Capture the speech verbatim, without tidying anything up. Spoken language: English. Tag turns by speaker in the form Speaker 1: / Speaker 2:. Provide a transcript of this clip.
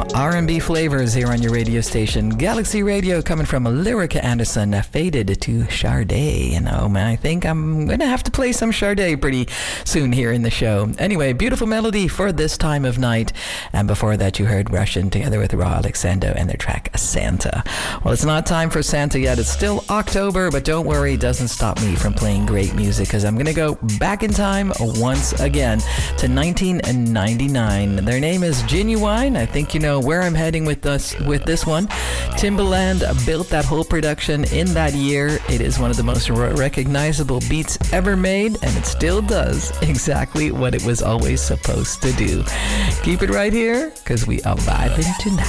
Speaker 1: R and B flavors here on your radio station. Galaxy Radio coming from Lyrica Anderson, Faded to Sade. And oh man, I think I'm going to have to play some Sade pretty soon here in the show. Anyway, beautiful melody for this time of night. And before that, you heard Russian together with Ra Alexander and their track Santa. Well, it's not time for Santa yet. It's still October, but don't worry, it doesn't stop me from playing great music because I'm going to go back in time once again to nineteen ninety-nine. Their name is Genuine. I think you know where I'm heading with this with this one. Timbaland built that whole production in that year. It is one of the most re- recognizable beats ever made, and it still does exactly what it was always supposed to do. Keep it right here, because we are vibing tonight.